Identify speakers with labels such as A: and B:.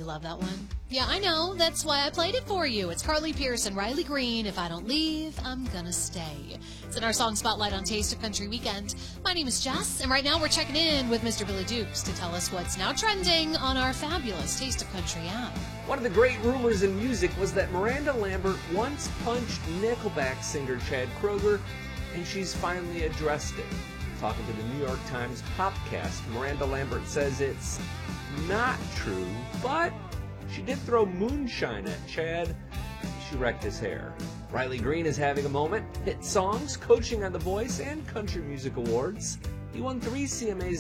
A: love that one? Yeah, I know. That's why I played it for you. It's Carly Pearce and Riley Green. If I don't leave, I'm gonna stay. It's in our Song Spotlight on Taste of Country Weekend. My name is Jess, and right now we're checking in with Mr. Billy Dukes to tell us what's now trending on our fabulous Taste of Country app.
B: One of the great rumors in music was that Miranda Lambert once punched Nickelback singer Chad Kroeger, and she's finally addressed it. Talking to the New York Times Popcast, Miranda Lambert says it's not true, but she did throw moonshine at Chad. She wrecked his hair. Riley Green is having a moment. Hit songs, coaching on The Voice, and Country Music Awards. He won 3 CMAs